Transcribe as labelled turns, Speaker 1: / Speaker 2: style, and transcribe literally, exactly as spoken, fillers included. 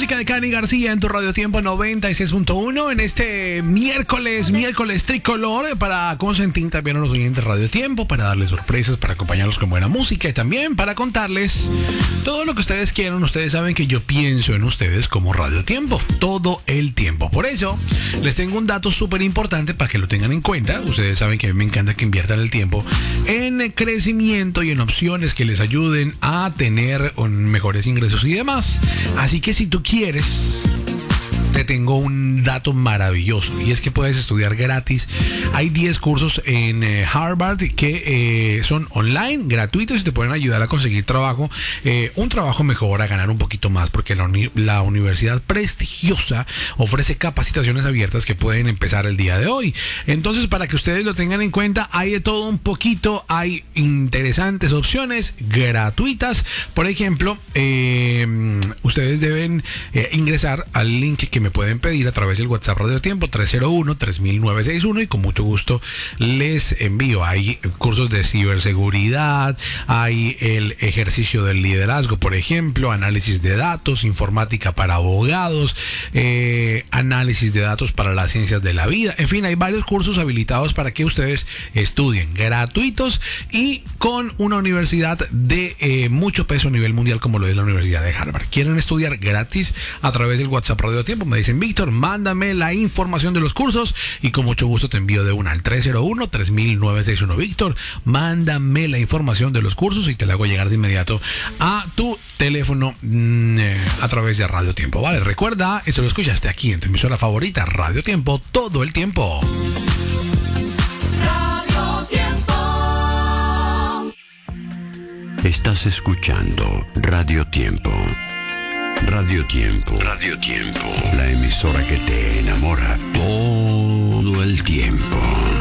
Speaker 1: música de Cani García en tu Radio Tiempo noventa y seis punto uno en este miércoles, miércoles tricolor para consentir también a los oyentes Radio Tiempo, para darles sorpresas, para acompañarlos con buena música y también para contarles todo lo que ustedes quieran. Ustedes saben que yo pienso en ustedes como Radio Tiempo todo el tiempo. Por eso les tengo un dato súper importante para que lo tengan en cuenta. Ustedes saben que a mí me encanta que inviertan el tiempo en crecimiento y en opciones que les ayuden a tener mejores ingresos y demás. Así que si tú quieres, te tengo un dato maravilloso y es que puedes estudiar gratis. Hay diez cursos en eh, Harvard que eh, son online, gratuitos y te pueden ayudar a conseguir trabajo, eh, un trabajo mejor, a ganar un poquito más, porque la, uni- la universidad prestigiosa ofrece capacitaciones abiertas que pueden empezar el día de hoy. Entonces, para que ustedes lo tengan en cuenta, hay de todo un poquito, hay interesantes opciones gratuitas. Por ejemplo, eh, ustedes deben eh, ingresar al link que me pueden pedir a través del WhatsApp Radio Tiempo tres cero uno, tres mil novecientos sesenta y uno y con mucho gusto les envío. Hay cursos de ciberseguridad, hay el ejercicio del liderazgo, por ejemplo, análisis de datos, informática para abogados, eh, análisis de datos para las ciencias de la vida. En fin, hay varios cursos habilitados para que ustedes estudien, gratuitos y con una universidad de eh, mucho peso a nivel mundial como lo es la Universidad de Harvard. ¿Quieren estudiar gratis a través del WhatsApp Radio Tiempo? Me dicen: Víctor, mándame la información de los cursos y con mucho gusto te envío de una al tres cero uno, tres mil novecientos sesenta y uno. Víctor, mándame la información de los cursos y te la hago llegar de inmediato a tu teléfono mmm, eh, a través de Radio Tiempo. Vale, recuerda, esto lo escuchaste aquí en tu emisora favorita, Radio Tiempo, todo el tiempo.
Speaker 2: Radio Tiempo.
Speaker 3: Estás escuchando Radio Tiempo. Radio Tiempo. Radio Tiempo. La emisora que te enamora todo el tiempo.